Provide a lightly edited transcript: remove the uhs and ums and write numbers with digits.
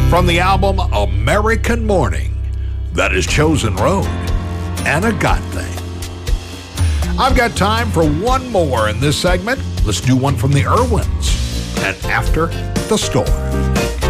From the album American Morning, that is Chosen Road and A God Thing. I've got time for one more in this segment. Let's do one from the Irwins and After the Storm.